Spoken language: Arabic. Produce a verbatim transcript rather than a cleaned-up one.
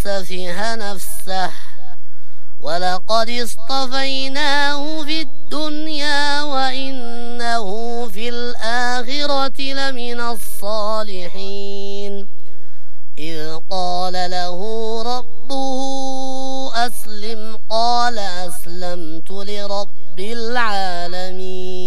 سفه نفسه ولقد اصطفيناه في الدنيا وإنه في الآخرة لمن الصالحين إذ قال له ربه أسلم قال أسلمت لرب العالمين.